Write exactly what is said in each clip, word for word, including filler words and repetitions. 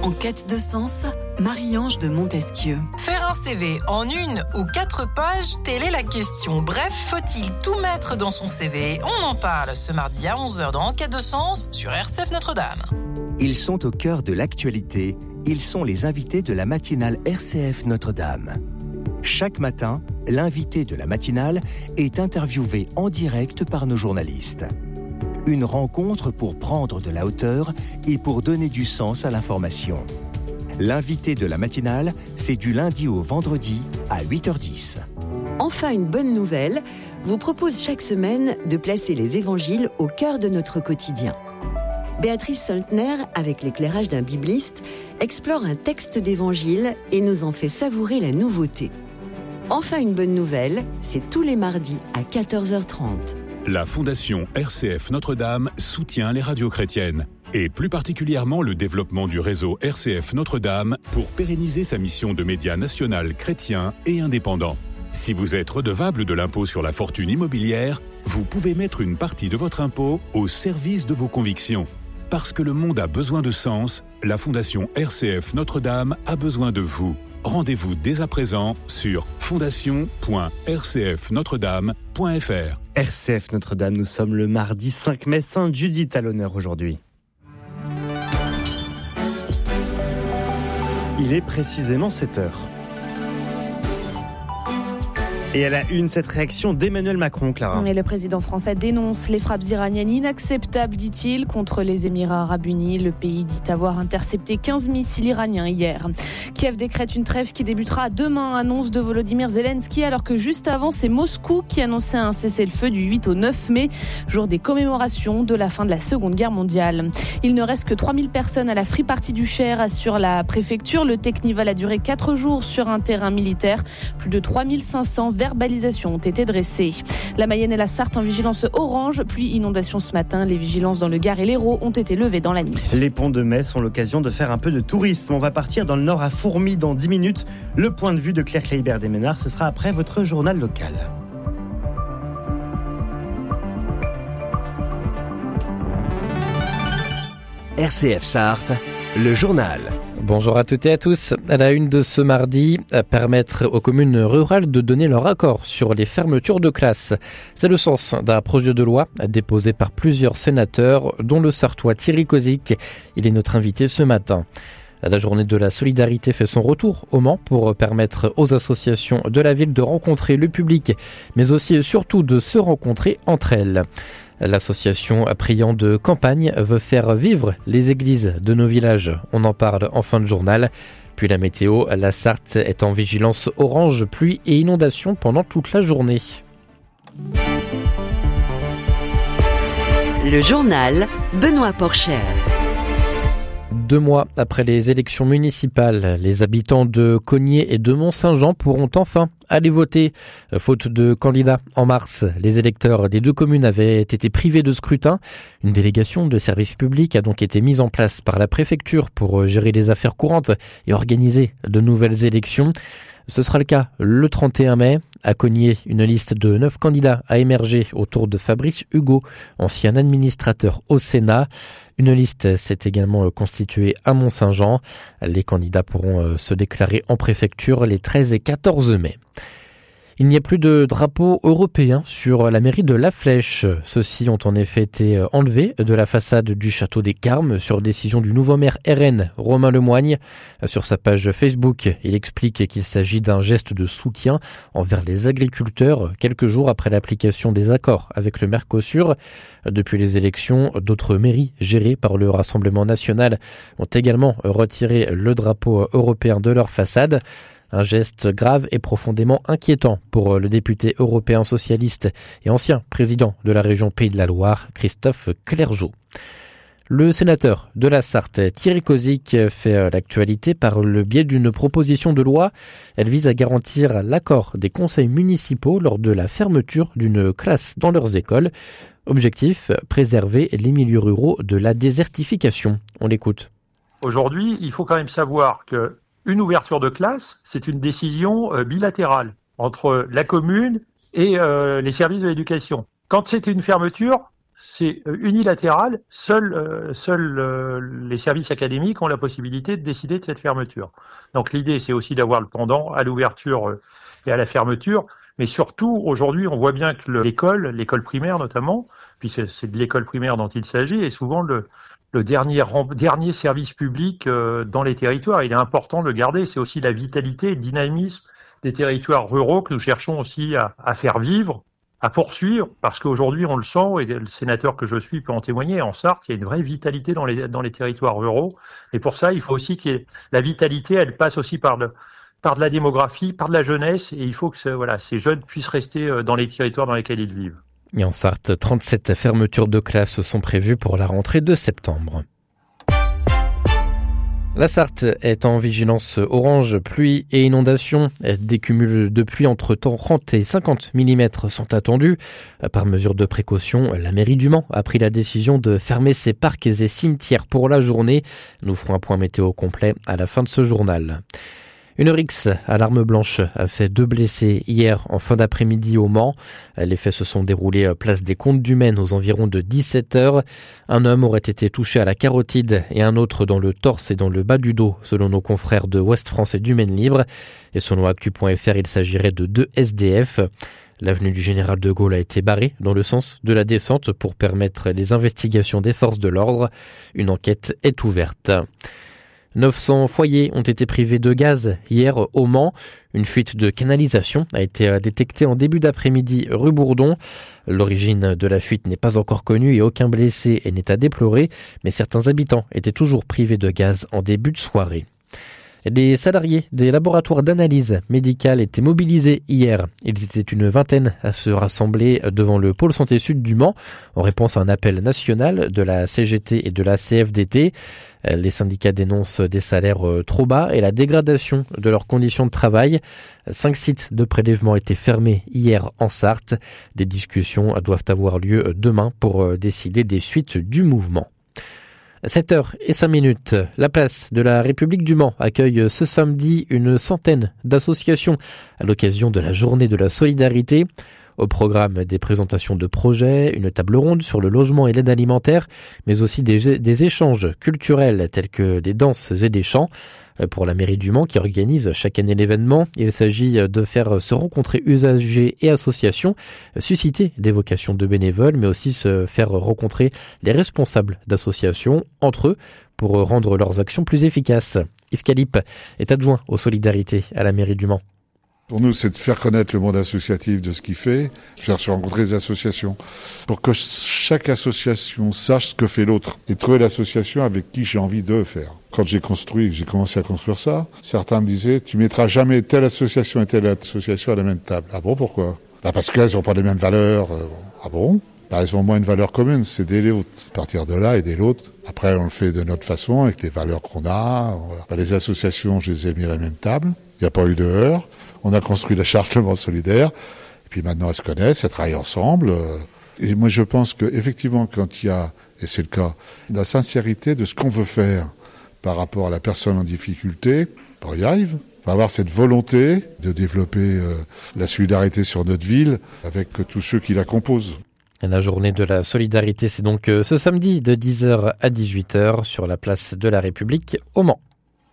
En quête de sens, Marie-Ange de Montesquieu. Faire un C V en une ou quatre pages, telle est la question. Bref, faut-il tout mettre dans son C V? On en parle ce mardi à onze heures dans En quête de sens sur R C F Notre-Dame. Ils sont au cœur de l'actualité. Ils sont les invités de la matinale R C F Notre-Dame. Chaque matin, l'invité de la matinale est interviewé en direct par nos journalistes. Une rencontre pour prendre de la hauteur et pour donner du sens à l'information. L'invité de la matinale, c'est du lundi au vendredi à huit heures dix. Enfin, une bonne nouvelle vous propose chaque semaine de placer les évangiles au cœur de notre quotidien. Béatrice Soltner, avec l'éclairage d'un bibliste, explore un texte d'évangile et nous en fait savourer la nouveauté. Enfin, une bonne nouvelle, c'est tous les mardis à quatorze heures trente. La Fondation R C F Notre-Dame soutient les radios chrétiennes et plus particulièrement le développement du réseau R C F Notre-Dame pour pérenniser sa mission de média national chrétien et indépendant. Si vous êtes redevable de l'impôt sur la fortune immobilière, vous pouvez mettre une partie de votre impôt au service de vos convictions. Parce que le monde a besoin de sens, la Fondation R C F Notre-Dame a besoin de vous. Rendez-vous dès à présent sur fondation point r c f notre dame point f r. R C F Notre-Dame, nous sommes le mardi cinq mai, Sainte Judith à l'honneur aujourd'hui. Il est précisément sept heures. Et à la une, cette réaction d'Emmanuel Macron, Clara. Et le président français dénonce les frappes iraniennes inacceptables, dit-il, contre les Émirats arabes unis. Le pays dit avoir intercepté quinze missiles iraniens hier. Kiev décrète une trêve qui débutera demain, annonce de Volodymyr Zelensky, alors que juste avant, c'est Moscou qui annonçait un cessez-le-feu du huit au neuf mai, jour des commémorations de la fin de la Seconde Guerre mondiale. Il ne reste que trois mille personnes à la Free Party du Cher, assure la préfecture. Le Technival a duré quatre jours sur un terrain militaire. Plus de trois mille cinq cents verbalisations ont été dressées. La Mayenne et la Sarthe en vigilance orange, pluie inondation ce matin. Les vigilances dans le Gard et l'Hérault ont été levées dans la nuit. Les ponts de Metz sont l'occasion de faire un peu de tourisme. On va partir dans le nord à Fourmies dans dix minutes. Le point de vue de Claire Kleibert des Ménards, ce sera après votre journal local. R C F Sarthe, le journal. Bonjour à toutes et à tous. À la une de ce mardi, permettre aux communes rurales de donner leur accord sur les fermetures de classes. C'est le sens d'un projet de loi déposé par plusieurs sénateurs, dont le Sarthois Thierry Kozik. Il est notre invité ce matin. La journée de la solidarité fait son retour au Mans pour permettre aux associations de la ville de rencontrer le public, mais aussi et surtout de se rencontrer entre elles. L'association Priant de Campagne veut faire vivre les églises de nos villages. On en parle en fin de journal. Puis la météo, la Sarthe est en vigilance orange, pluie et inondation pendant toute la journée. Le journal, Benoît Porcher. Deux mois après les élections municipales, les habitants de Cognier et de Mont-Saint-Jean pourront enfin aller voter. Faute de candidats en mars, les électeurs des deux communes avaient été privés de scrutin. Une délégation de services publics a donc été mise en place par la préfecture pour gérer les affaires courantes et organiser de nouvelles élections. Ce sera le cas le trente et un mai. À Cognier, une liste de neuf candidats a émergé autour de Fabrice Hugot, ancien administrateur au Sénat. Une liste s'est également constituée à Mont-Saint-Jean. Les candidats pourront se déclarer en préfecture les treize et quatorze mai. Il n'y a plus de drapeau européen sur la mairie de La Flèche. Ceux-ci ont en effet été enlevés de la façade du château des Carmes sur décision du nouveau maire R N, Romain Lemoigne. Sur sa page Facebook, il explique qu'il s'agit d'un geste de soutien envers les agriculteurs quelques jours après l'application des accords avec le Mercosur. Depuis les élections, d'autres mairies gérées par le Rassemblement national ont également retiré le drapeau européen de leur façade. Un geste grave et profondément inquiétant pour le député européen socialiste et ancien président de la région Pays de la Loire, Christophe Clergeau. Le sénateur de la Sarthe, Thierry Kozik, fait l'actualité par le biais d'une proposition de loi. Elle vise à garantir l'accord des conseils municipaux lors de la fermeture d'une classe dans leurs écoles. Objectif, préserver les milieux ruraux de la désertification. On l'écoute. Aujourd'hui, il faut quand même savoir que une ouverture de classe, c'est une décision euh, bilatérale entre la commune et euh, les services de l'éducation. Quand c'est une fermeture, c'est unilatéral. Seuls, euh, seuls euh, les services académiques ont la possibilité de décider de cette fermeture. Donc l'idée, c'est aussi d'avoir le pendant à l'ouverture euh, et à la fermeture. Mais surtout, aujourd'hui, on voit bien que le, l'école, l'école primaire notamment, puis c'est, c'est de l'école primaire dont il s'agit, est souvent le, le dernier, dernier service public euh, dans les territoires. Il est important de le garder. C'est aussi la vitalité et le dynamisme des territoires ruraux que nous cherchons aussi à, à faire vivre, à poursuivre, parce qu'aujourd'hui, on le sent, et le sénateur que je suis peut en témoigner, en Sarthe, il y a une vraie vitalité dans les, dans les territoires ruraux. Et pour ça, il faut aussi que la vitalité, elle passe aussi par, le, par de la démographie, par de la jeunesse, et il faut que ce, voilà, ces jeunes puissent rester dans les territoires dans lesquels ils vivent. Et en Sarthe, trente-sept fermetures de classes sont prévues pour la rentrée de septembre. La Sarthe est en vigilance orange, pluie et inondation. Des cumuls de pluie entre trente et cinquante millimètres sont attendus. Par mesure de précaution, la mairie du Mans a pris la décision de fermer ses parcs et cimetières pour la journée. Nous ferons un point météo complet à la fin de ce journal. Une rixe à l'arme blanche a fait deux blessés hier en fin d'après-midi au Mans. Les faits se sont déroulés place des Comptes du Maine aux environs de dix-sept heures. Un homme aurait été touché à la carotide et un autre dans le torse et dans le bas du dos, selon nos confrères de Ouest France et du Maine Libre. Et selon actu point f r, il s'agirait de deux S D F. L'avenue du Général de Gaulle a été barrée dans le sens de la descente pour permettre les investigations des forces de l'ordre. Une enquête est ouverte. neuf cents foyers ont été privés de gaz hier au Mans. Une fuite de canalisation a été détectée en début d'après-midi rue Bourdon. L'origine de la fuite n'est pas encore connue et aucun blessé n'est à déplorer, mais certains habitants étaient toujours privés de gaz en début de soirée. Les salariés des laboratoires d'analyse médicale étaient mobilisés hier. Ils étaient une vingtaine à se rassembler devant le pôle santé sud du Mans en réponse à un appel national de la C G T et de la C F D T. Les syndicats dénoncent des salaires trop bas et la dégradation de leurs conditions de travail. Cinq sites de prélèvement étaient fermés hier en Sarthe. Des discussions doivent avoir lieu demain pour décider des suites du mouvement. sept heures cinq minutes, la place de la République du Mans accueille ce samedi une centaine d'associations à l'occasion de la journée de la solidarité. Au programme des présentations de projets, une table ronde sur le logement et l'aide alimentaire, mais aussi des, des échanges culturels tels que des danses et des chants. Pour la mairie du Mans qui organise chaque année l'événement, il s'agit de faire se rencontrer usagers et associations, susciter des vocations de bénévoles, mais aussi se faire rencontrer les responsables d'associations entre eux pour rendre leurs actions plus efficaces. Yves Calip est adjoint aux solidarités à la mairie du Mans. Pour nous, c'est de faire connaître le monde associatif de ce qu'il fait, faire se rencontrer les associations, pour que chaque association sache ce que fait l'autre et trouver l'association avec qui j'ai envie de faire. Quand j'ai construit, j'ai commencé à construire ça, certains me disaient, tu mettras jamais telle association et telle association à la même table. Ah bon, pourquoi? Bah parce qu'elles n'ont pas les mêmes valeurs. Ah bon? Bah elles ont au moins une valeur commune, c'est aider l'autre. Partir de là, aider l'autre. Après, on le fait de notre façon, avec les valeurs qu'on a. Voilà. Bah, les associations, je les ai mis à la même table. Il n'y a pas eu de heurts. On a construit la charte Le Mans solidaire. Et puis maintenant, elles se connaissent, elles travaillent ensemble. Et moi, je pense qu'effectivement, quand il y a, et c'est le cas, la sincérité de ce qu'on veut faire par rapport à la personne en difficulté, on y arrive. On va avoir cette volonté de développer euh, la solidarité sur notre ville avec tous ceux qui la composent. La journée de la solidarité, c'est donc ce samedi de dix heures à dix-huit heures sur la place de la République au Mans.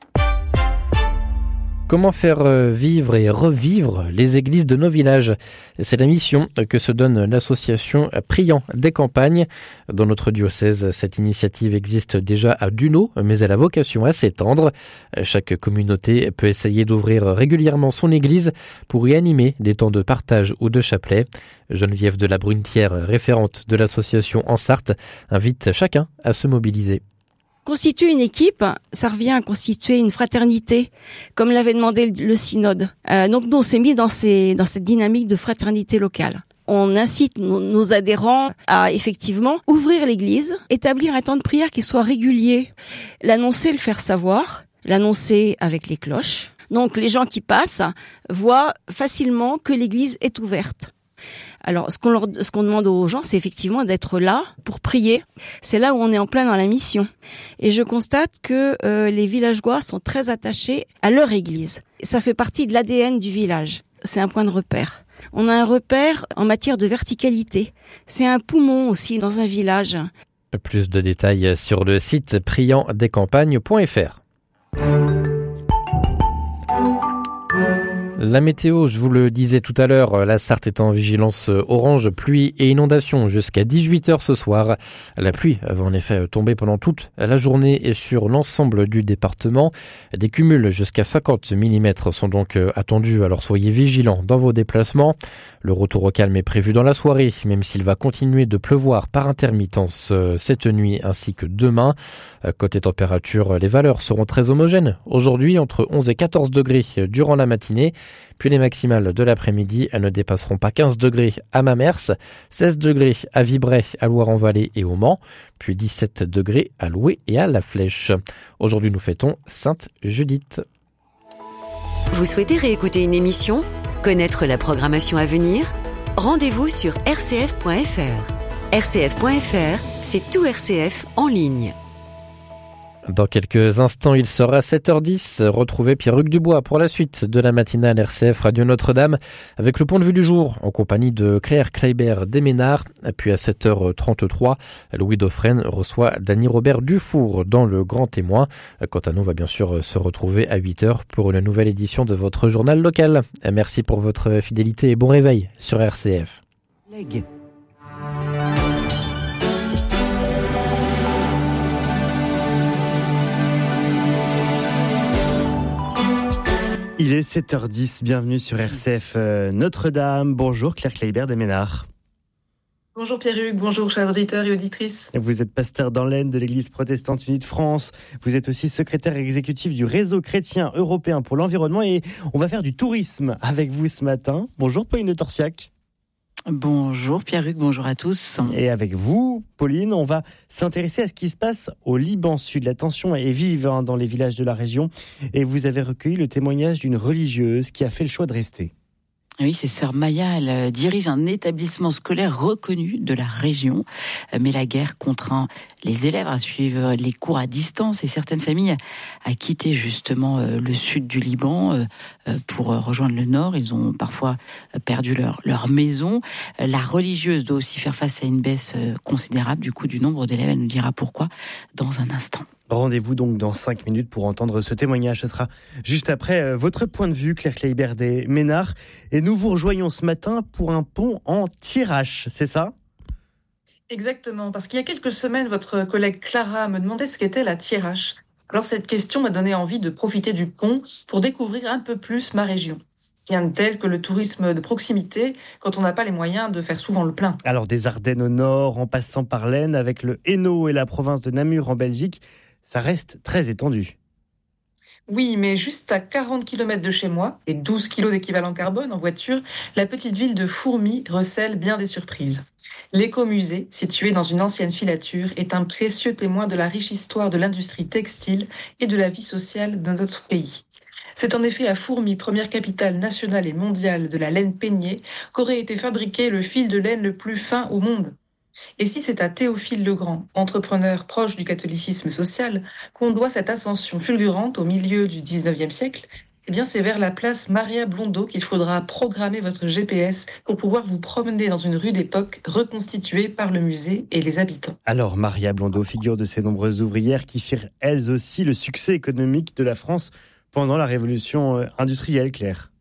Comment faire vivre et revivre les églises de nos villages? C'est la mission que se donne l'association Priant des campagnes. Dans notre diocèse, cette initiative existe déjà à Dunaud, mais elle a vocation à s'étendre. Chaque communauté peut essayer d'ouvrir régulièrement son église pour y animer des temps de partage ou de chapelet. Geneviève de la Brunetière, référente de l'association en Sarthe, invite chacun à se mobiliser. Constituer une équipe, ça revient à constituer une fraternité, comme l'avait demandé le, le synode. Euh, donc nous, on s'est mis dans, ces, dans cette dynamique de fraternité locale. On incite nos, nos adhérents à effectivement ouvrir l'église, établir un temps de prière qui soit régulier, l'annoncer, le faire savoir, l'annoncer avec les cloches. Donc les gens qui passent voient facilement que l'église est ouverte. Alors, ce qu'on leur, ce qu'on demande aux gens, c'est effectivement d'être là pour prier. C'est là où on est en plein dans la mission. Et je constate que euh, les villageois sont très attachés à leur église. Ça fait partie de l'A D N du village. C'est un point de repère. On a un repère en matière de verticalité. C'est un poumon aussi dans un village. Plus de détails sur le site priant des campagnes point f r. La météo, je vous le disais tout à l'heure, la Sarthe est en vigilance orange, pluie et inondation jusqu'à dix-huit heures ce soir. La pluie va en effet tomber pendant toute la journée et sur l'ensemble du département. Des cumuls jusqu'à cinquante millimètres sont donc attendus, alors soyez vigilants dans vos déplacements. Le retour au calme est prévu dans la soirée, même s'il va continuer de pleuvoir par intermittence cette nuit ainsi que demain. Côté température, les valeurs seront très homogènes. Aujourd'hui, entre onze et quatorze degrés durant la matinée. Puis les maximales de l'après-midi, elles ne dépasseront pas quinze degrés à Mamers, seize degrés à Vibray, à Loire-en-Vallée et au Mans, puis dix-sept degrés à Loué et à La Flèche. Aujourd'hui, nous fêtons Sainte Judith. Vous souhaitez réécouter une émission ? Connaître la programmation à venir ? Rendez-vous sur r c f point f r. r c f point f r, c'est tout R C F en ligne. Dans quelques instants, il sera sept heures dix. Retrouvez Pierre-Hugues Dubois pour la suite de la matinale R C F Radio Notre-Dame avec le point de vue du jour en compagnie de Claire Kleibert Desménards. Puis à sept heures trente-trois, Louis Dauphren reçoit Dany Robert Dufour dans Le Grand Témoin. Quant à nous, on va bien sûr se retrouver à huit heures pour une nouvelle édition de votre journal local. Merci pour votre fidélité et bon réveil sur R C F. Leg. Il est sept heures dix, bienvenue sur R C F Notre-Dame. Bonjour Claire Kleibert Desménards. Bonjour Pierre-Hugues, bonjour chers auditeurs et auditrices. Vous êtes pasteur dans l'Aisne de l'Église protestante unie de France. Vous êtes aussi secrétaire exécutif du réseau chrétien européen pour l'environnement et on va faire du tourisme avec vous ce matin. Bonjour Pauline de Torsiac. Bonjour Pierre-Hugues, bonjour à tous. Et avec vous, Pauline, on va s'intéresser à ce qui se passe au Liban Sud. La tension est vive hein, dans les villages de la région et vous avez recueilli le témoignage d'une religieuse qui a fait le choix de rester. Oui, c'est sœur Maya, elle dirige un établissement scolaire reconnu de la région. Mais la guerre contraint les élèves à suivre les cours à distance et certaines familles à quitter justement le sud du Liban pour rejoindre le nord. Ils ont parfois perdu leur, leur maison. La religieuse doit aussi faire face à une baisse considérable du coup du nombre d'élèves. Elle nous dira pourquoi dans un instant. Rendez-vous donc dans cinq minutes pour entendre ce témoignage. Ce sera juste après euh, votre point de vue, Claire Kleibert Desménards. Et nous vous rejoignons ce matin pour un pont en Thiérache, c'est ça ? Exactement, parce qu'il y a quelques semaines, votre collègue Clara me demandait ce qu'était la Thiérache. Alors cette question m'a donné envie de profiter du pont pour découvrir un peu plus ma région. Rien de tel que le tourisme de proximité quand on n'a pas les moyens de faire souvent le plein. Alors des Ardennes au nord, en passant par l'Aisne, avec le Hainaut et la province de Namur en Belgique, ça reste très étendu. Oui, mais juste à quarante kilomètres de chez moi, et douze kilos d'équivalent carbone en voiture, la petite ville de Fourmies recèle bien des surprises. L'écomusée, situé dans une ancienne filature, est un précieux témoin de la riche histoire de l'industrie textile et de la vie sociale de notre pays. C'est en effet à Fourmies, première capitale nationale et mondiale de la laine peignée, qu'aurait été fabriqué le fil de laine le plus fin au monde. Et si c'est à Théophile Legrand, entrepreneur proche du catholicisme social, qu'on doit cette ascension fulgurante au milieu du dix-neuvième siècle, eh bien c'est vers la place Maria Blondeau qu'il faudra programmer votre G P S pour pouvoir vous promener dans une rue d'époque reconstituée par le musée et les habitants. Alors Maria Blondeau, figure de ces nombreuses ouvrières qui firent elles aussi le succès économique de la France pendant la révolution industrielle, Claire.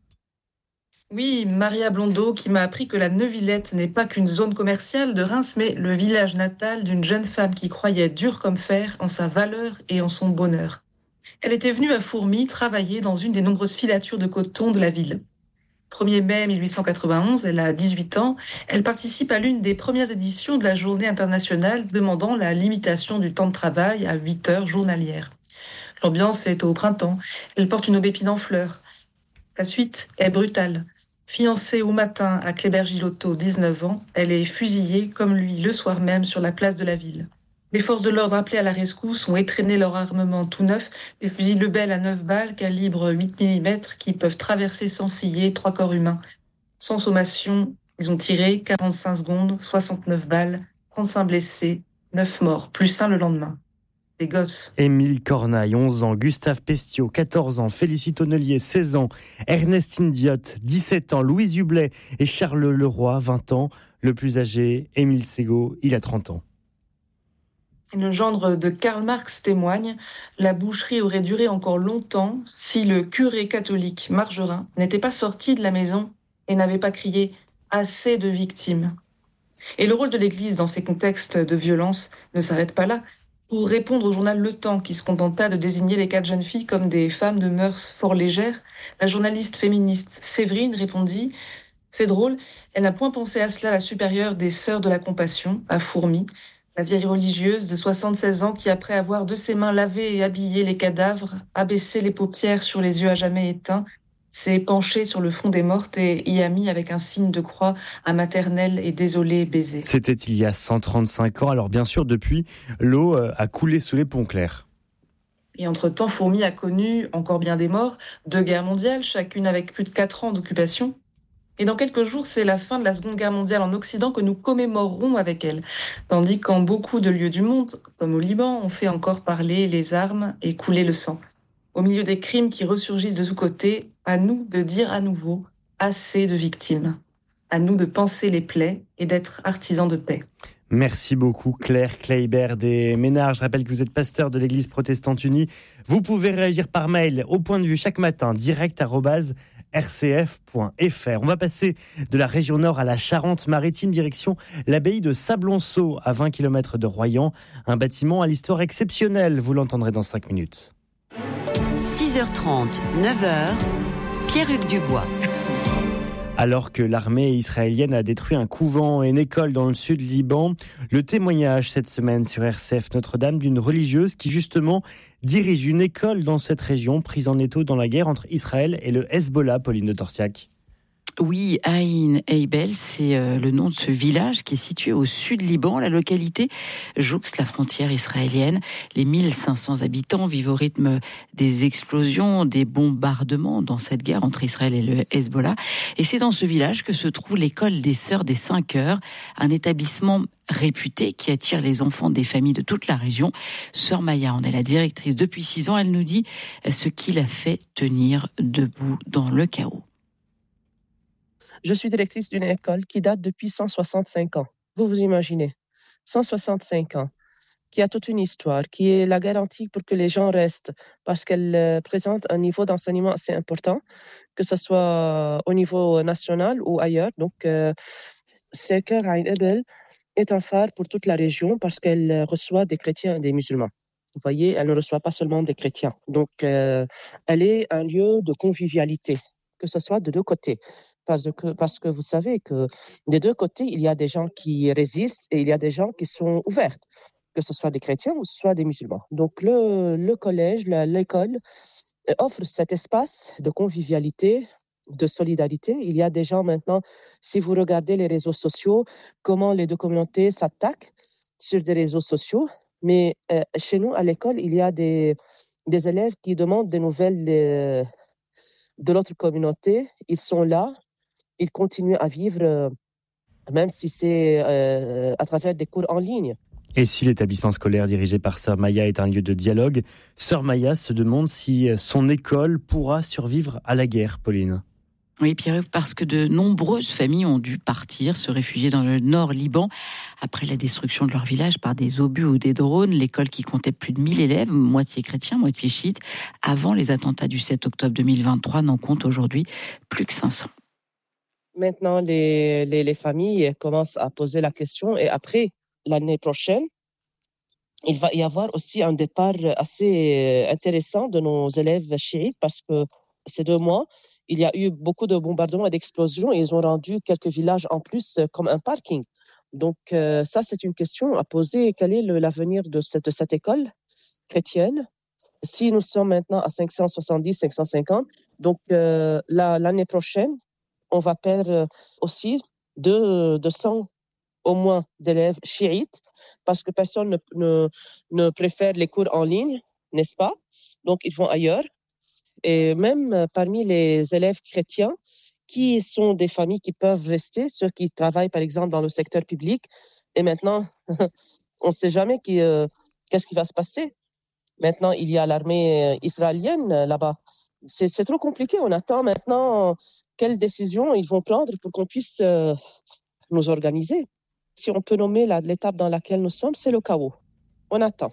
Oui, Maria Blondeau qui m'a appris que la Neuvillette n'est pas qu'une zone commerciale de Reims, mais le village natal d'une jeune femme qui croyait dur comme fer en sa valeur et en son bonheur. Elle était venue à Fourmies travailler dans une des nombreuses filatures de coton de la ville. premier mai mille huit cent quatre-vingt-onze, elle a dix-huit ans, elle participe à l'une des premières éditions de la journée internationale demandant la limitation du temps de travail à huit heures journalières. L'ambiance est au printemps, elle porte une aubépine en fleurs. La suite est brutale. Fiancée au matin à Kléber Gilotto, dix-neuf ans, elle est fusillée comme lui le soir même sur la place de la ville. Les forces de l'ordre appelées à la rescousse ont étrenné leur armement tout neuf, des fusils Lebel à neuf balles, calibre huit millimètres, qui peuvent traverser sans ciller trois corps humains. Sans sommation, ils ont tiré quarante-cinq secondes, soixante-neuf balles, trente-cinq blessés, neuf morts, plus un le lendemain. des gosses. Émile Cornaille, onze ans, Gustave Pestiot, quatorze ans, Félicite Honnelier, seize ans, Ernestine Diotte, dix-sept ans, Louise Hublet et Charles Leroy, vingt ans. Le plus âgé, Émile Ségaud, il a trente ans. Le gendre de Karl Marx témoigne, la boucherie aurait duré encore longtemps si le curé catholique Margerin n'était pas sorti de la maison et n'avait pas crié « assez de victimes ». Et le rôle de l'Église dans ces contextes de violence ne s'arrête pas là. Pour répondre au journal Le Temps, qui se contenta de désigner les quatre jeunes filles comme des femmes de mœurs fort légères, la journaliste féministe Séverine répondit « C'est drôle, elle n'a point pensé à cela la supérieure des Sœurs de la Compassion, à Fourmi, la vieille religieuse de soixante-seize ans qui, après avoir de ses mains lavé et habillé les cadavres, abaissé les paupières sur les yeux à jamais éteints, s'est penchée sur le front des mortes et y a mis avec un signe de croix un maternel et désolé baiser. » C'était il y a cent trente-cinq ans. Alors bien sûr, depuis, l'eau a coulé sous les ponts, Claire. Et entre-temps, Fourmi a connu, encore bien des morts, deux guerres mondiales, chacune avec plus de quatre ans d'occupation. Et dans quelques jours, c'est la fin de la Seconde Guerre mondiale en Occident que nous commémorerons avec elle. Tandis qu'en beaucoup de lieux du monde, comme au Liban, on fait encore parler les armes et couler le sang. Au milieu des crimes qui ressurgissent de tous côtés, à nous de dire à nouveau « assez de victimes ». À nous de penser les plaies et d'être artisans de paix. Merci beaucoup Claire Kleibert des Ménards. Je rappelle que vous êtes pasteur de l'Église protestante unie. Vous pouvez réagir par mail au point de vue chaque matin, direct arobase r c f point f r. On va passer de la région nord à la Charente-Maritime, direction l'abbaye de Sablonceau, à vingt kilomètres de Royan. Un bâtiment à l'histoire exceptionnelle, vous l'entendrez dans cinq minutes. six heures trente, neuf heures, Pierre-Hugues Dubois. Alors que l'armée israélienne a détruit un couvent et une école dans le sud Liban, le témoignage cette semaine sur R C F Notre-Dame d'une religieuse qui justement dirige une école dans cette région prise en étau dans la guerre entre Israël et le Hezbollah, Pauline de Torsiac. Oui, Ain Eibel, c'est le nom de ce village qui est situé au sud Liban. La localité jouxte la frontière israélienne. Les mille cinq cents habitants vivent au rythme des explosions, des bombardements dans cette guerre entre Israël et le Hezbollah. Et c'est dans ce village que se trouve l'école des Sœurs des Cinq Heures, un établissement réputé qui attire les enfants des familles de toute la région. Sœur Maya en est la directrice depuis six ans. Elle nous dit ce qui l'a fait tenir debout dans le chaos. Je suis directrice d'une école qui date depuis cent soixante-cinq ans. Vous vous imaginez, cent soixante-cinq ans, qui a toute une histoire, qui est la garantie pour que les gens restent, parce qu'elle présente un niveau d'enseignement assez important, que ce soit au niveau national ou ailleurs. Donc, euh, Seker Ain Eibel est un phare pour toute la région parce qu'elle reçoit des chrétiens et des musulmans. Vous voyez, elle ne reçoit pas seulement des chrétiens. Donc, euh, elle est un lieu de convivialité, que ce soit de deux côtés. Parce que, parce que vous savez que des deux côtés, il y a des gens qui résistent et il y a des gens qui sont ouverts, que ce soit des chrétiens ou ce soit des musulmans. Donc le, le collège, la, l'école offre cet espace de convivialité, de solidarité. Il y a des gens maintenant, si vous regardez les réseaux sociaux, comment les deux communautés s'attaquent sur des réseaux sociaux. Mais euh, chez nous, à l'école, il y a des, des élèves qui demandent des nouvelles de, de l'autre communauté. Ils sont là. Ils continuent à vivre, euh, même si c'est euh, à travers des cours en ligne. Et si l'établissement scolaire dirigé par Sœur Maya est un lieu de dialogue, Sœur Maya se demande si son école pourra survivre à la guerre, Pauline. Oui, Pierre, parce que de nombreuses familles ont dû partir, se réfugier dans le nord Liban après la destruction de leur village par des obus ou des drones. L'école qui comptait plus de mille élèves, moitié chrétiens, moitié chiites, avant les attentats du sept octobre deux mille vingt-trois, n'en compte aujourd'hui plus que cinq cents. Maintenant, les, les, les familles commencent à poser la question et après, l'année prochaine, il va y avoir aussi un départ assez intéressant de nos élèves chiites parce que ces deux mois, il y a eu beaucoup de bombardements et d'explosions et ils ont rendu quelques villages en plus comme un parking. Donc euh, ça, c'est une question à poser. Quel est le, l'avenir de cette, de cette école chrétienne? Si nous sommes maintenant à cinq cent soixante-dix, cinq cent cinquante, donc euh, la, l'année prochaine, on va perdre aussi deux cents au moins d'élèves chiites parce que personne ne, ne, ne préfère les cours en ligne, n'est-ce pas? Donc, ils vont ailleurs. Et même parmi les élèves chrétiens, qui sont des familles qui peuvent rester, ceux qui travaillent par exemple dans le secteur public, et maintenant, on ne sait jamais qui, euh, qu'est-ce qui va se passer. Maintenant, il y a l'armée israélienne là-bas. C'est, c'est trop compliqué. On attend maintenant quelles décisions ils vont prendre pour qu'on puisse euh, nous organiser. Si on peut nommer la, l'étape dans laquelle nous sommes, c'est le chaos. On attend.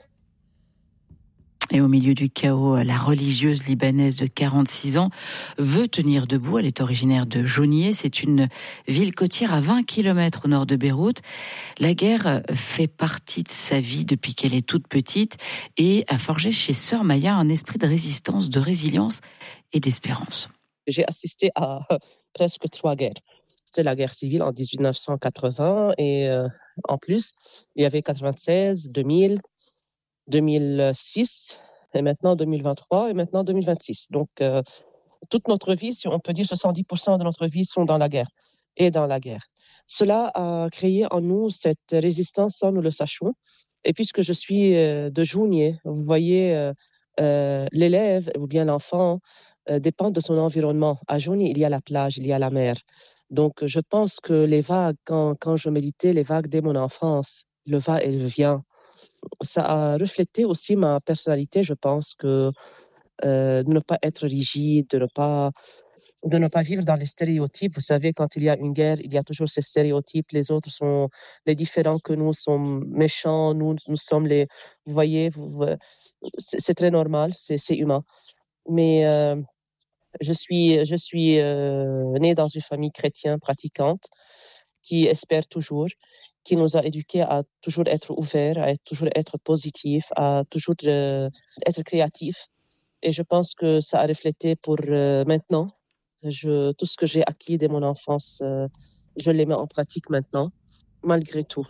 Et au milieu du chaos, la religieuse libanaise de quarante-six ans veut tenir debout. Elle est originaire de Jaunier. C'est une ville côtière à vingt kilomètres au nord de Beyrouth. La guerre fait partie de sa vie depuis qu'elle est toute petite et a forgé chez Sœur Maya un esprit de résistance, de résilience et d'espérance. J'ai assisté à presque trois guerres. C'était la guerre civile en dix-neuf cent quatre-vingts et euh, en plus, il y avait quatre-vingt-seize, deux mille, deux mille six et maintenant deux mille vingt-trois et maintenant deux mille vingt-six. Donc, euh, toute notre vie, si on peut dire soixante-dix pour cent de notre vie sont dans la guerre et dans la guerre. Cela a créé en nous cette résistance sans nous le sachions. Et puisque je suis euh, de Jaunier, vous voyez, euh, euh, l'élève ou bien l'enfant euh, dépend de son environnement. À Jaunier, il y a la plage, il y a la mer. Donc, je pense que les vagues, quand, quand je méditais, les vagues dès mon enfance, le va et le vient, ça a reflété aussi ma personnalité. Je pense que euh, de ne pas être rigide, de ne pas, de ne pas vivre dans les stéréotypes. Vous savez, quand il y a une guerre, il y a toujours ces stéréotypes. Les autres sont les différents que nous, sont méchants. Nous, nous sommes les. Vous voyez, vous, c'est, c'est très normal, c'est, c'est humain. Mais euh, je suis, je suis euh, née dans une famille chrétienne pratiquante qui espère toujours, qui nous a éduqués à toujours être ouverts, à être, toujours être positifs, à toujours euh, être créatifs. Et je pense que ça a reflété pour euh, maintenant. Je, tout ce que j'ai acquis dès mon enfance, euh, je les mets en pratique maintenant, malgré tout.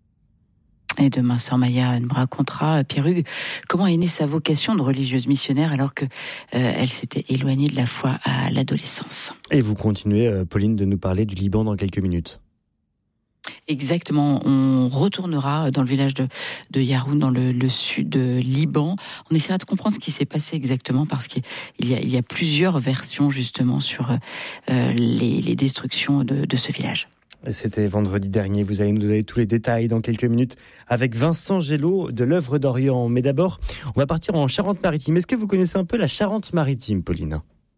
Et demain, Sœur Maya nous racontera, Pierre Hugues, comment est née sa vocation de religieuse missionnaire alors qu'elle euh, s'était éloignée de la foi à l'adolescence. Et vous continuez, euh, Pauline, de nous parler du Liban dans quelques minutes. Exactement, on retournera dans le village de, de Yaroun, dans le, le sud Liban. On essaiera de comprendre ce qui s'est passé exactement parce qu'il y a, il y a plusieurs versions justement sur euh, les, les destructions de, de ce village. C'était vendredi dernier, vous allez nous donner tous les détails dans quelques minutes avec Vincent Gélaud de l'œuvre d'Orient. Mais d'abord, on va partir en Charente-Maritime. Est-ce que vous connaissez un peu la Charente-Maritime, Pauline ?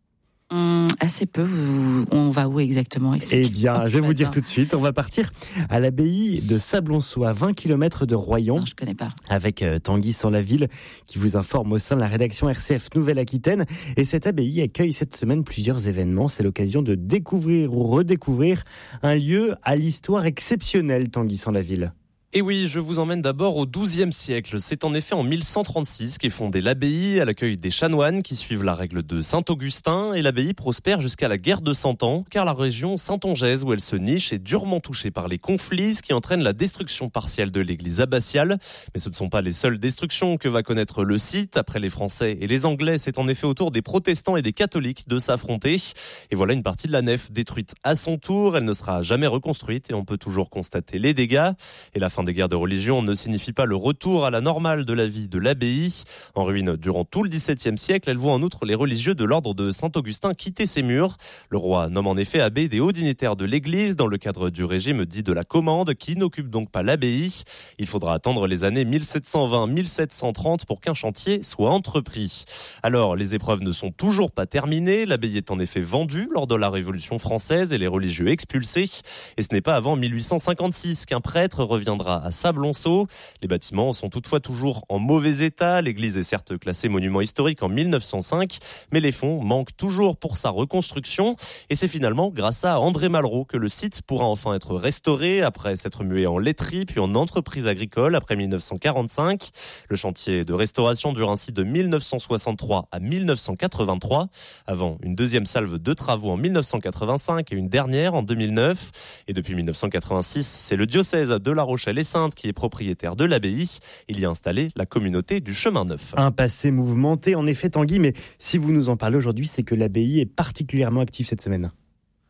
Hum, assez peu. Vous, on va où exactement ? Eh bien, je vais vous dire tout de suite. On va partir à l'abbaye de Sablonceau, à vingt kilomètres de Royan. Non, je connais pas. Avec euh, Tanguy Sans-la-Ville, qui vous informe au sein de la rédaction R C F Nouvelle-Aquitaine. Et cette abbaye accueille cette semaine plusieurs événements. C'est l'occasion de découvrir ou redécouvrir un lieu à l'histoire exceptionnelle, Tanguy Sans-la-Ville. Et oui, je vous emmène d'abord au douzième siècle. C'est en effet en mille cent trente-six qu'est fondée l'abbaye à l'accueil des chanoines qui suivent la règle de Saint-Augustin. Et l'abbaye prospère jusqu'à la guerre de Cent Ans, car la région saintongeaise où elle se niche est durement touchée par les conflits, ce qui entraîne la destruction partielle de l'église abbatiale. Mais ce ne sont pas les seules destructions que va connaître le site. Après les Français et les Anglais, c'est en effet au tour des protestants et des catholiques de s'affronter. Et voilà une partie de la nef détruite à son tour. Elle ne sera jamais reconstruite et on peut toujours constater les dégâts. Et la fin des guerres de religion ne signifie pas le retour à la normale de la vie de l'abbaye. En ruine durant tout le dix-septième siècle, elle voit en outre les religieux de l'ordre de Saint-Augustin quitter ses murs. Le roi nomme en effet abbé des hauts dignitaires de l'église dans le cadre du régime dit de la commande qui n'occupe donc pas l'abbaye. Il faudra attendre les années mille sept cent vingt mille sept cent trente pour qu'un chantier soit entrepris. Alors, les épreuves ne sont toujours pas terminées. L'abbaye est en effet vendue lors de la Révolution française et les religieux expulsés. Et ce n'est pas avant mille huit cent cinquante-six qu'un prêtre reviendra à Sablonceau. Les bâtiments sont toutefois toujours en mauvais état. L'église est certes classée monument historique en mille neuf cent cinq, mais les fonds manquent toujours pour sa reconstruction. Et c'est finalement grâce à André Malraux que le site pourra enfin être restauré après s'être mué en laiterie puis en entreprise agricole après mille neuf cent quarante-cinq. Le chantier de restauration dure ainsi de mille neuf cent soixante-trois à mille neuf cent quatre-vingt-trois, avant une deuxième salve de travaux en mille neuf cent quatre-vingt-cinq et une dernière en deux mille neuf. Et depuis mille neuf cent quatre-vingt-six, c'est le diocèse de La Rochelle et Sainte qui est propriétaire de l'abbaye. Il y a installé la communauté du Chemin Neuf. Un passé mouvementé, en effet, Tanguy, mais si vous nous en parlez aujourd'hui, c'est que l'abbaye est particulièrement active cette semaine.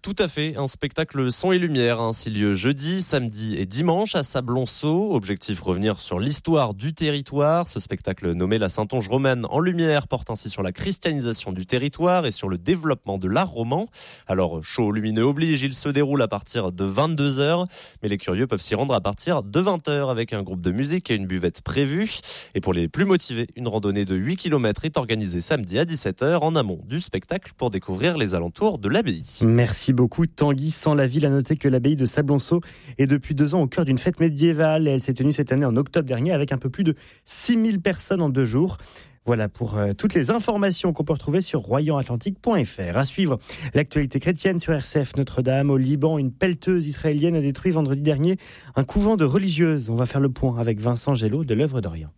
Tout à fait, un spectacle son et lumière a ainsi lieu jeudi, samedi et dimanche à Sablonceau. Objectif, revenir sur l'histoire du territoire. Ce spectacle nommé La Saintonge romane en lumière porte ainsi sur la christianisation du territoire et sur le développement de l'art roman. Alors, show lumineux oblige, il se déroule à partir de vingt-deux heures, mais les curieux peuvent s'y rendre à partir de vingt heures avec un groupe de musique et une buvette prévue. Et pour les plus motivés, une randonnée de huit kilomètres est organisée samedi à dix-sept heures en amont du spectacle pour découvrir les alentours de l'abbaye. Merci beaucoup Tanguy Sans-la-Ville. À noter que l'abbaye de Sablonceau est depuis deux ans au cœur d'une fête médiévale et elle s'est tenue cette année en octobre dernier avec un peu plus de six mille personnes en deux jours. Voilà pour euh, toutes les informations qu'on peut retrouver sur royan atlantique point f r. À suivre, l'actualité chrétienne sur R C F Notre-Dame. Au Liban, une pelleteuse israélienne a détruit vendredi dernier un couvent de religieuses. On va faire le point avec Vincent Gélo de l'Œuvre d'Orient.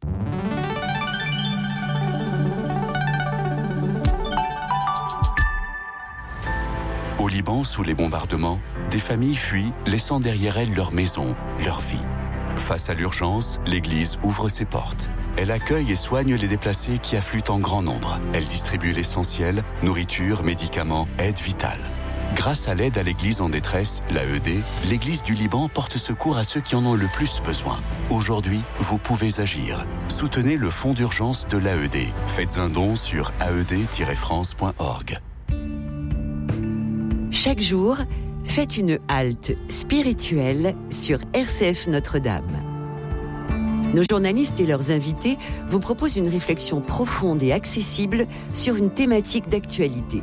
Au Liban, sous les bombardements, des familles fuient, laissant derrière elles leur maison, leur vie. Face à l'urgence, l'Église ouvre ses portes. Elle accueille et soigne les déplacés qui affluent en grand nombre. Elle distribue l'essentiel, nourriture, médicaments, aide vitale. Grâce à l'aide à l'Église en détresse, l'A E D, l'Église du Liban porte secours à ceux qui en ont le plus besoin. Aujourd'hui, vous pouvez agir. Soutenez le fonds d'urgence de l'A E D. Faites un don sur a e d tiret france point org. Chaque jour, faites une halte spirituelle sur R C F Notre-Dame. Nos journalistes et leurs invités vous proposent une réflexion profonde et accessible sur une thématique d'actualité.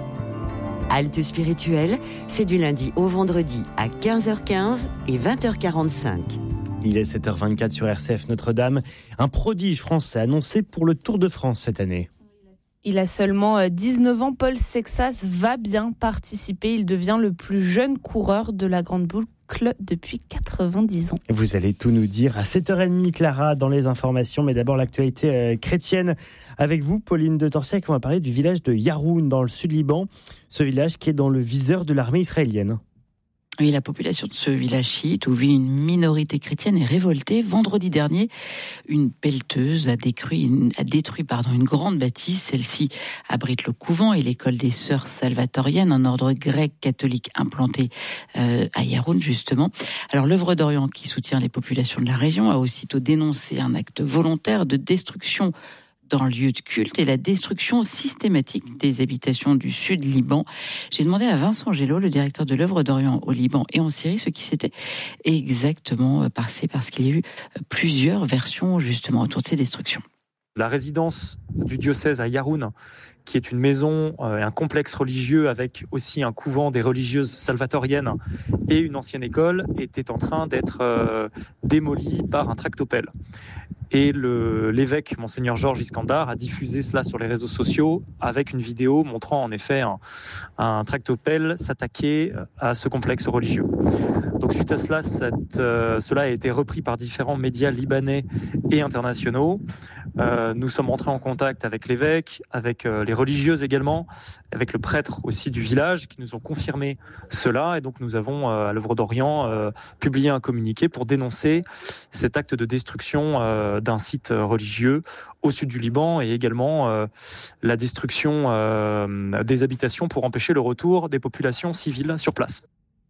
Halte spirituelle, c'est du lundi au vendredi à quinze heures quinze et vingt heures quarante-cinq. Il est sept heures vingt-quatre sur R C F Notre-Dame. Un prodige français annoncé pour le Tour de France cette année. Il a seulement dix-neuf ans, Paul Sexas va bien participer. Il devient le plus jeune coureur de la Grande Boucle depuis quatre-vingt-dix ans. Vous allez tout nous dire à sept heures trente, Clara, dans les informations. Mais d'abord, l'actualité euh, chrétienne. Avec vous, Pauline de Torsiac, on va parler du village de Yaroun, dans le sud-Liban. Ce village qui est dans le viseur de l'armée israélienne. Oui, la population de ce village chiite où vit une minorité chrétienne est révoltée. Vendredi dernier, une pelleteuse a détruit, une, a détruit pardon, une grande bâtisse. Celle-ci abrite le couvent et l'école des sœurs salvatoriennes, un ordre grec catholique implanté euh, à Yaroun, justement. Alors, l'Œuvre d'Orient, qui soutient les populations de la région, a aussitôt dénoncé un acte volontaire de destruction dans le lieu de culte et la destruction systématique des habitations du sud Liban. J'ai demandé à Vincent Gélo, le directeur de l'Œuvre d'Orient au Liban et en Syrie, ce qui s'était exactement passé, parce qu'il y a eu plusieurs versions justement autour de ces destructions. La résidence du diocèse à Yaroun, qui est une maison et un complexe religieux avec aussi un couvent des religieuses salvatoriennes et une ancienne école, était en train d'être euh, démolie par un tractopelle. Et le, l'évêque, Monseigneur Georges Iskandar, a diffusé cela sur les réseaux sociaux avec une vidéo montrant en effet un, un tractopelle s'attaquer à ce complexe religieux. Donc suite à cela, cette, euh, cela a été repris par différents médias libanais et internationaux. Euh, nous sommes entrés en contact avec l'évêque, avec euh, les religieuses également, avec le prêtre aussi du village qui nous ont confirmé cela. Et donc nous avons euh, à l'Œuvre d'Orient euh, publié un communiqué pour dénoncer cet acte de destruction euh, d'un site religieux au sud du Liban et également euh, la destruction euh, des habitations pour empêcher le retour des populations civiles sur place.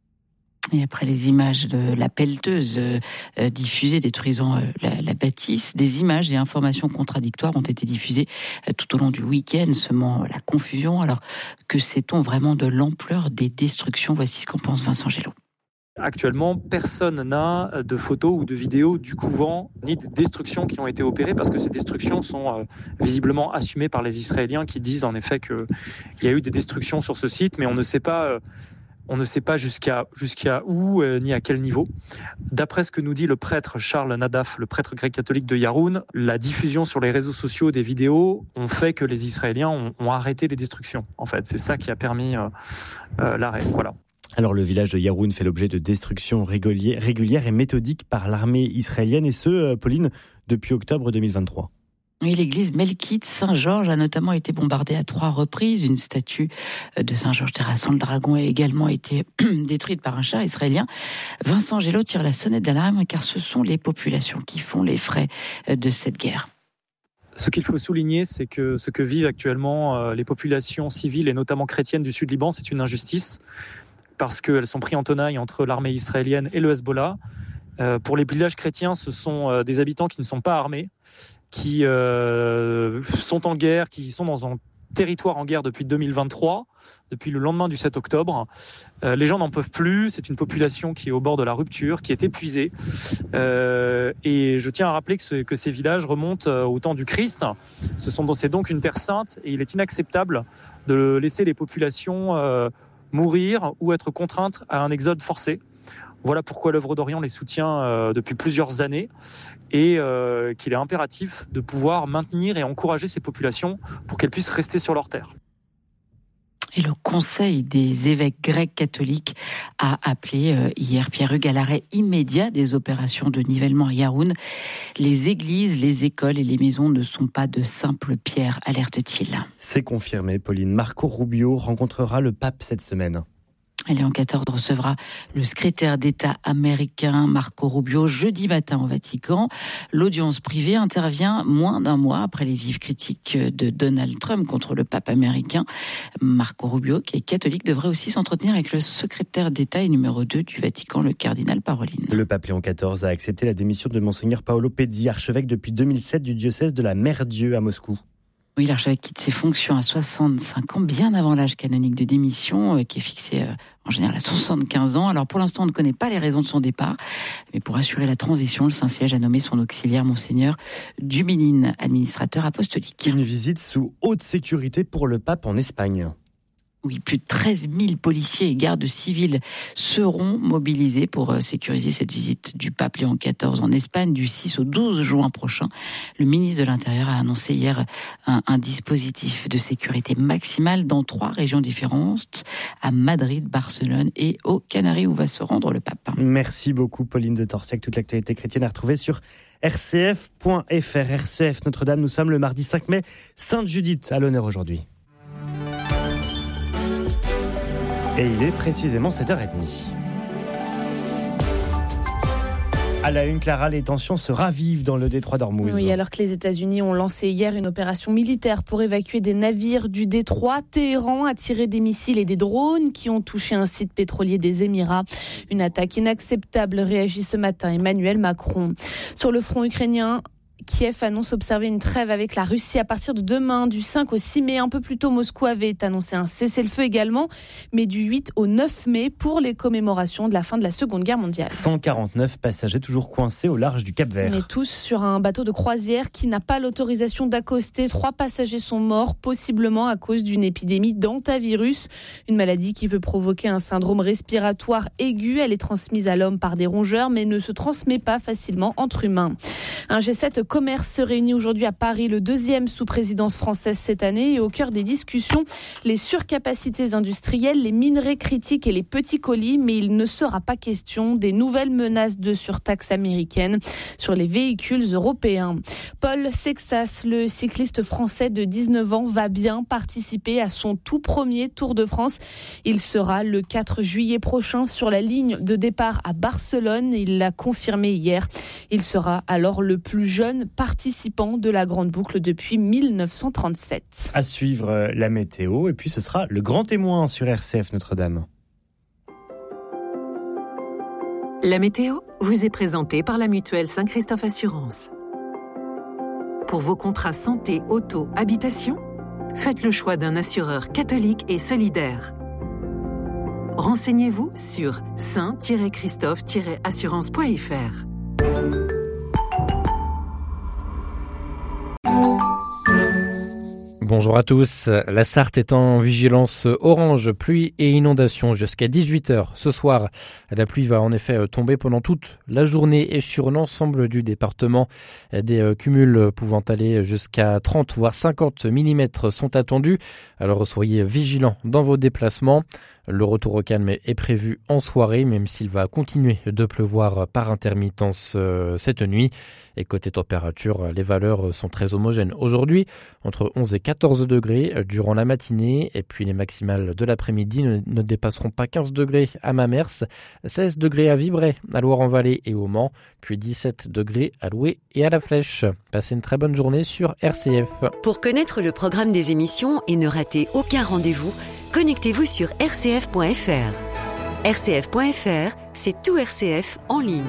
Et après les images de la pelleteuse euh, diffusée détruisant euh, la, la bâtisse, des images et informations contradictoires ont été diffusées euh, tout au long du week-end, semant la confusion. Alors, que sait-on vraiment de l'ampleur des destructions ? Voici ce qu'en pense Vincent Gélo. Actuellement, personne n'a de photos ou de vidéos du couvent, ni de destructions qui ont été opérées, parce que ces destructions sont euh, visiblement assumées par les Israéliens qui disent en effet qu'il y a eu des destructions sur ce site, mais on ne sait pas... Euh, On ne sait pas jusqu'à, jusqu'à où euh, ni à quel niveau. D'après ce que nous dit le prêtre Charles Nadaf, le prêtre grec catholique de Yaroun, la diffusion sur les réseaux sociaux des vidéos ont fait que les Israéliens ont, ont arrêté les destructions. En fait, c'est ça qui a permis euh, euh, l'arrêt. Voilà. Alors le village de Yaroun fait l'objet de destructions régulières et méthodiques par l'armée israélienne, et ce, Pauline, depuis octobre deux mille vingt-trois. Oui, l'église Melkite Saint-Georges a notamment été bombardée à trois reprises. Une statue de Saint-Georges terrassant le dragon a également été détruite par un char israélien. Vincent Gélo tire la sonnette d'alarme car ce sont les populations qui font les frais de cette guerre. Ce qu'il faut souligner, c'est que ce que vivent actuellement euh, les populations civiles et notamment chrétiennes du sud Liban, c'est une injustice parce qu'elles sont prises en tenaille entre l'armée israélienne et le Hezbollah. Euh, pour les villages chrétiens, ce sont euh, des habitants qui ne sont pas armés, qui euh, sont en guerre, qui sont dans un territoire en guerre depuis deux mille vingt-trois, depuis le lendemain du sept octobre. Euh, les gens n'en peuvent plus, c'est une population qui est au bord de la rupture, qui est épuisée. Euh, et je tiens à rappeler que, ce, que ces villages remontent au temps du Christ. Ce sont, c'est donc une terre sainte et il est inacceptable de laisser les populations euh, mourir ou être contraintes à un exode forcé. Voilà pourquoi l'œuvre d'Orient les soutient euh, depuis plusieurs années et euh, qu'il est impératif de pouvoir maintenir et encourager ces populations pour qu'elles puissent rester sur leur terre. Et le Conseil des évêques grecs catholiques a appelé euh, hier Pierre Hugues à l'arrêt immédiat des opérations de nivellement à Yaroun. Les églises, les écoles et les maisons ne sont pas de simples pierres, alerte-t-il. C'est confirmé, Pauline. Marco Rubio rencontrera le pape cette semaine. Léon quatorze recevra le secrétaire d'État américain Marco Rubio jeudi matin au Vatican. L'audience privée intervient moins d'un mois après les vives critiques de Donald Trump contre le pape américain. Marco Rubio, qui est catholique, devrait aussi s'entretenir avec le secrétaire d'État et numéro deux du Vatican, le cardinal Parolin. Le pape Léon quatorze a accepté la démission de Monseigneur Paolo Pezzi, archevêque depuis deux mille sept du diocèse de la Mère-Dieu à Moscou. Oui, l'archevêque quitte ses fonctions à soixante-cinq ans, bien avant l'âge canonique de démission, euh, qui est fixé euh, en général à soixante-quinze ans. Alors pour l'instant, on ne connaît pas les raisons de son départ, mais pour assurer la transition, le Saint-Siège a nommé son auxiliaire, Monseigneur Duménil, administrateur apostolique. Une visite sous haute sécurité pour le pape en Espagne. Oui, plus de treize mille policiers et gardes civils seront mobilisés pour sécuriser cette visite du pape Léon quatorze en Espagne du six au douze juin prochain. Le ministre de l'Intérieur a annoncé hier un, un dispositif de sécurité maximale dans trois régions différentes, à Madrid, Barcelone et aux Canaries où va se rendre le pape. Merci beaucoup Pauline de Torsiac. Toute l'actualité chrétienne à retrouver sur r c f point f r. R C F Notre-Dame, nous sommes le mardi cinq mai, Sainte Judith à l'honneur aujourd'hui. Et il est précisément sept heures trente. À la une, Clara, les tensions se ravivent dans le détroit d'Ormuz. Oui, alors que les États-Unis ont lancé hier une opération militaire pour évacuer des navires du détroit, Téhéran a tiré des missiles et des drones qui ont touché un site pétrolier des Émirats. Une attaque inacceptable, réagit ce matin Emmanuel Macron. Sur le front ukrainien, Kiev annonce observer une trêve avec la Russie à partir de demain, du cinq au six mai. Un peu plus tôt, Moscou avait annoncé un cessez-le-feu également, mais du huit au neuf mai pour les commémorations de la fin de la Seconde Guerre mondiale. cent quarante-neuf passagers toujours coincés au large du Cap-Vert. Mais tous sur un bateau de croisière qui n'a pas l'autorisation d'accoster. Trois passagers sont morts, possiblement à cause d'une épidémie d'hantavirus, une maladie qui peut provoquer un syndrome respiratoire aigu. Elle est transmise à l'homme par des rongeurs, mais ne se transmet pas facilement entre humains. Un G sept commerce se réunit aujourd'hui à Paris, le deuxième sous présidence française cette année. Et au cœur des discussions, les surcapacités industrielles, les minerais critiques et les petits colis. Mais il ne sera pas question des nouvelles menaces de surtaxe américaine sur les véhicules européens. Paul Sexas, le cycliste français de dix-neuf ans, va bien participer à son tout premier Tour de France. Il sera le quatre juillet prochain sur la ligne de départ à Barcelone. Il l'a confirmé hier. Il sera alors le plus jeune participant de la Grande Boucle depuis mille neuf cent trente-sept. À suivre la météo, et puis ce sera le grand témoin sur R C F Notre-Dame. La météo vous est présentée par la mutuelle Saint-Christophe Assurance. Pour vos contrats santé, auto, habitation, faites le choix d'un assureur catholique et solidaire. Renseignez-vous sur saint tiret christophe tiret assurance point f r. Bonjour à tous. La Sarthe est en vigilance orange, pluie et inondation jusqu'à dix-huit heures. Ce soir, la pluie va en effet tomber pendant toute la journée et sur l'ensemble du département. Des cumuls pouvant aller jusqu'à trente voire cinquante millimètres sont attendus. Alors soyez vigilants dans vos déplacements. Le retour au calme est prévu en soirée, même s'il va continuer de pleuvoir par intermittence euh, cette nuit. Et côté température, les valeurs sont très homogènes aujourd'hui, entre onze et quatorze degrés durant la matinée. Et puis les maximales de l'après-midi ne, ne dépasseront pas quinze degrés à Mamers, seize degrés à Vibray, à Loire-en-Vallée et au Mans, puis dix-sept degrés à Loué et à La Flèche. Passez une très bonne journée sur R C F. Pour connaître le programme des émissions et ne rater aucun rendez-vous, connectez-vous sur r c f point f r. r c f point f r, c'est tout R C F en ligne.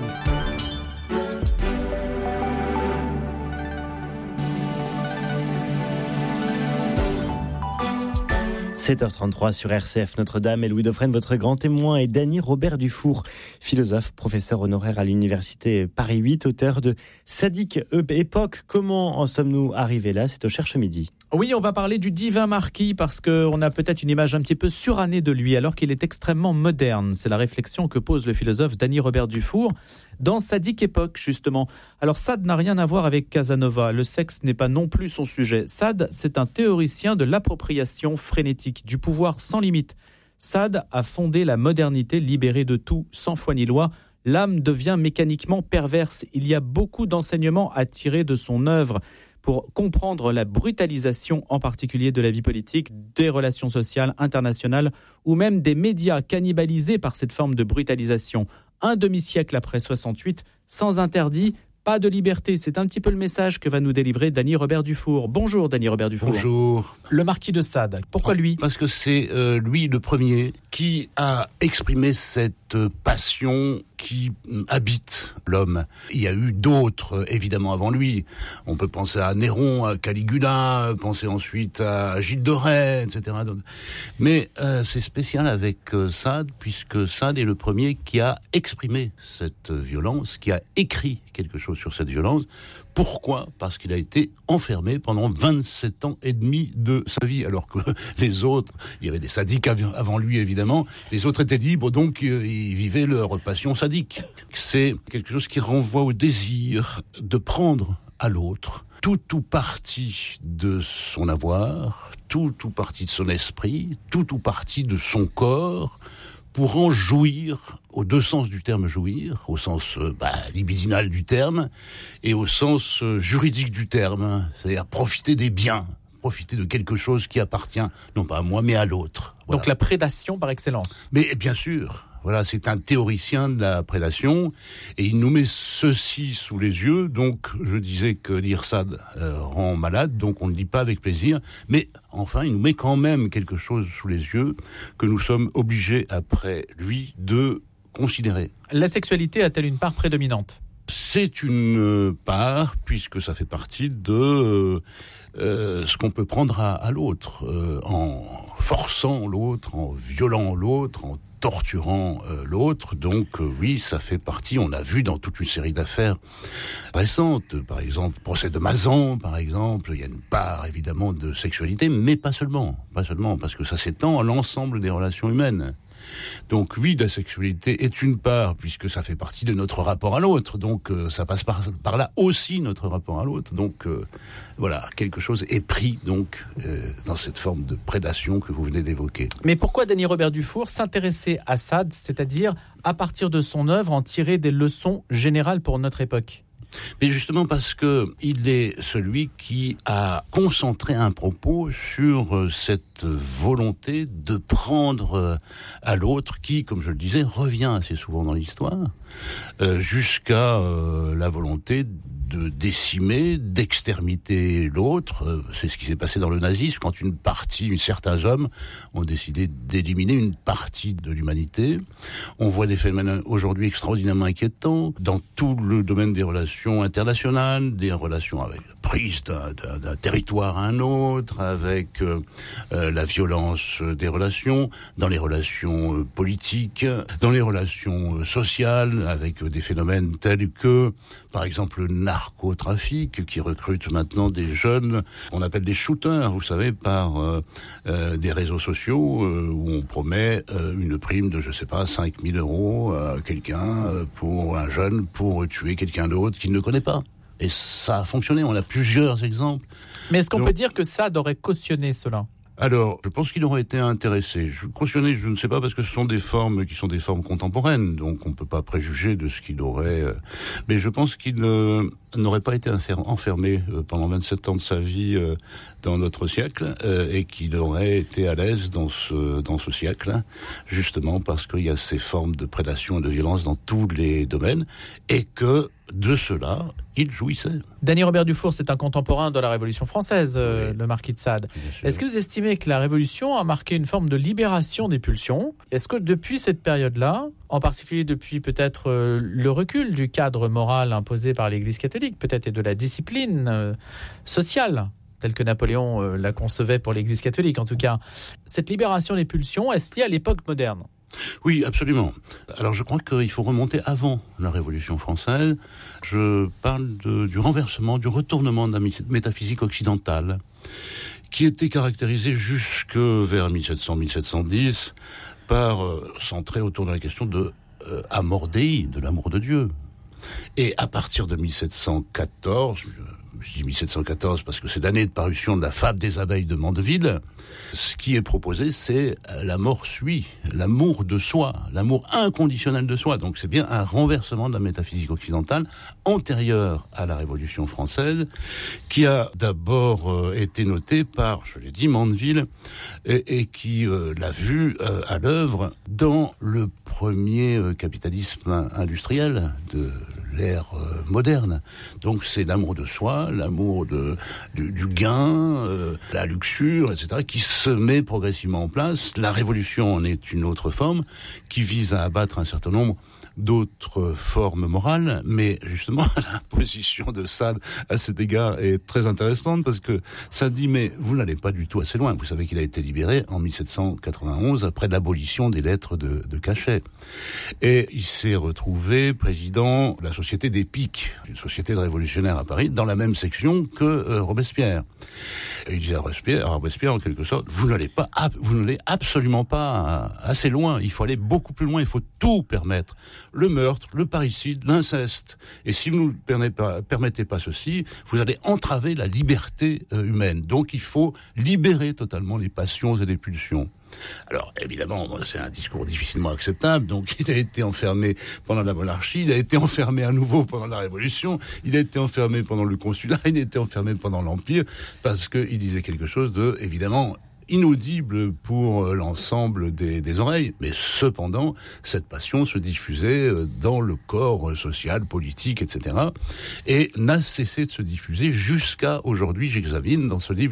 sept heures trente-trois sur R C F Notre-Dame et Louis Dauphren, votre grand témoin, est Dany Robert Dufour, philosophe, professeur honoraire à l'université Paris huit, auteur de Sadique Époque. Comment en sommes-nous arrivés là ? C'est au Cherche Midi. Oui, on va parler du divin marquis parce qu'on a peut-être une image un petit peu surannée de lui alors qu'il est extrêmement moderne. C'est la réflexion que pose le philosophe Dany Robert Dufour dans Sadique Époque, justement. Alors Sade n'a rien à voir avec Casanova, le sexe n'est pas non plus son sujet. Sade, c'est un théoricien de l'appropriation frénétique, du pouvoir sans limite. Sade a fondé la modernité libérée de tout, sans foi ni loi. L'âme devient mécaniquement perverse. Il y a beaucoup d'enseignements à tirer de son œuvre pour comprendre la brutalisation, en particulier de la vie politique, des relations sociales, internationales, ou même des médias cannibalisés par cette forme de brutalisation. Un demi-siècle après soixante-huit, sans interdit, pas de liberté. C'est un petit peu le message que va nous délivrer Dany Robert Dufour. Bonjour Dany Robert Dufour. Bonjour. Le marquis de Sade, pourquoi lui ? Parce que c'est euh, lui le premier qui a exprimé cette passion qui habite l'homme. Il y a eu d'autres, évidemment, avant lui. On peut penser à Néron, à Caligula, penser ensuite à Gilles de Rais, et cetera. Mais euh, c'est spécial avec euh, Sade, puisque Sade est le premier qui a exprimé cette violence, qui a écrit quelque chose sur cette violence. Pourquoi ? Parce qu'il a été enfermé pendant vingt-sept ans et demi de sa vie, alors que les autres, il y avait des sadiques avant lui évidemment, les autres étaient libres, donc ils vivaient leur passion sadique. C'est quelque chose qui renvoie au désir de prendre à l'autre tout ou partie de son avoir, tout ou partie de son esprit, tout ou partie de son corps, pour en jouir, aux deux sens du terme jouir, au sens euh, bah, libidinal du terme, et au sens euh, juridique du terme, c'est-à-dire profiter des biens, profiter de quelque chose qui appartient, non pas à moi, mais à l'autre. Voilà. Donc la prédation par excellence. Mais bien sûr, voilà, c'est un théoricien de la prédation, et il nous met ceci sous les yeux. Donc je disais que lire Sade euh, rend malade, donc on ne lit pas avec plaisir, mais enfin il nous met quand même quelque chose sous les yeux que nous sommes obligés, après lui, de considérer. La sexualité a-t-elle une part prédominante ? C'est une part, puisque ça fait partie de euh, ce qu'on peut prendre à, à l'autre, euh, en forçant l'autre, en violant l'autre, en torturant euh, l'autre. Donc euh, oui, ça fait partie, on a vu dans toute une série d'affaires récentes, par exemple, le procès de Mazan, par exemple, il y a une part évidemment de sexualité, mais pas seulement, pas seulement, parce que ça s'étend à l'ensemble des relations humaines. Donc oui, la sexualité est une part, puisque ça fait partie de notre rapport à l'autre, donc euh, ça passe par, par là aussi, notre rapport à l'autre. Donc euh, voilà, quelque chose est pris donc euh, dans cette forme de prédation que vous venez d'évoquer. Mais pourquoi Dany Robert Dufour s'intéresser à Sade, c'est-à-dire à partir de son œuvre en tirer des leçons générales pour notre époque ? Mais justement parce que il est celui qui a concentré un propos sur cette volonté de prendre à l'autre, qui, comme je le disais, revient assez souvent dans l'histoire, euh, jusqu'à euh, la volonté de décimer, d'exterminer l'autre. C'est ce qui s'est passé dans le nazisme, quand une partie, certains hommes ont décidé d'éliminer une partie de l'humanité. On voit des phénomènes aujourd'hui extraordinairement inquiétants dans tout le domaine des relations internationales, des relations avec la prise d'un, d'un, d'un territoire à un autre, avec euh, euh, la violence des relations, dans les relations euh, politiques, dans les relations euh, sociales, avec euh, des phénomènes tels que, par exemple, le narcotrafic, qui recrute maintenant des jeunes, on appelle des shooters, vous savez, par euh, euh, des réseaux sociaux, euh, où on promet euh, une prime de, je sais pas, cinq mille euros à quelqu'un, euh, pour un jeune, pour tuer quelqu'un d'autre qu'il ne connaît pas. Et ça a fonctionné, on a plusieurs exemples. Mais est-ce qu'on Donc, peut dire que Sade aurait cautionné cela ? Alors, je pense qu'il aurait été intéressé. Je, cautionner, je ne sais pas, parce que ce sont des formes qui sont des formes contemporaines, donc on ne peut pas préjuger de ce qu'il aurait... Euh, mais je pense qu'il euh, n'aurait pas été enfermé euh, pendant vingt-sept ans de sa vie euh, dans notre siècle, euh, et qu'il aurait été à l'aise dans ce, dans ce siècle, justement parce qu'il y a ces formes de prédation et de violence dans tous les domaines, et que de cela, il jouissait. Dany Robert Dufour, c'est un contemporain de la Révolution française, euh, oui. le marquis de Sade. Est-ce que vous estimez que la Révolution a marqué une forme de libération des pulsions ? Est-ce que depuis cette période-là, en particulier depuis peut-être euh, le recul du cadre moral imposé par l'Église catholique, peut-être et de la discipline euh, sociale, telle que Napoléon euh, la concevait pour l'Église catholique en tout cas, cette libération des pulsions, est-ce liée à l'époque moderne ? Oui, absolument. Alors je crois qu'il faut remonter avant la Révolution française. Je parle de, du renversement, du retournement de la métaphysique occidentale, qui était caractérisée jusque vers mille sept cents mille sept cent dix par euh, centré autour de la question de euh, amor Dei, de l'amour de Dieu. Et à partir de mille sept cent quatorze, je dis mille sept cent quatorze parce que c'est l'année de parution de la Fable des abeilles de Mandeville, ce qui est proposé, c'est la mort suit, l'amour de soi, l'amour inconditionnel de soi. Donc c'est bien un renversement de la métaphysique occidentale antérieure à la Révolution française, qui a d'abord euh, été noté par, je l'ai dit, Mandeville, et, et qui euh, l'a vu euh, à l'œuvre dans le premier euh, capitalisme industriel de l'ère euh, moderne. Donc c'est l'amour de soi, l'amour de, du, du gain, euh, la luxure, et cetera, qui se met progressivement en place. La révolution en est une autre forme, qui vise à abattre un certain nombre d'autres formes morales, mais justement la position de Sade à cet égard est très intéressante, parce que ça dit, mais vous n'allez pas du tout assez loin. Vous savez qu'il a été libéré en mille sept cent quatre-vingt-onze après l'abolition des lettres de, de cachet, et il s'est retrouvé président de la Société des Piques, une société de révolutionnaires à Paris, dans la même section que euh, Robespierre. Et il disait à Robespierre, à Robespierre en quelque sorte, vous n'allez pas, vous n'allez absolument pas assez loin. Il faut aller beaucoup plus loin. Il faut tout permettre. Le meurtre, le parricide, l'inceste. Et si vous ne permettez pas, permettez pas ceci, vous allez entraver la liberté euh, humaine. Donc il faut libérer totalement les passions et les pulsions. Alors, évidemment, c'est un discours difficilement acceptable, donc il a été enfermé pendant la monarchie, il a été enfermé à nouveau pendant la Révolution, il a été enfermé pendant le consulat, il a été enfermé pendant l'Empire, parce qu'il disait quelque chose de, évidemment, inaudible pour l'ensemble des, des oreilles. Mais cependant, cette passion se diffusait dans le corps social, politique, et cetera, et n'a cessé de se diffuser jusqu'à aujourd'hui. J'examine dans ce livre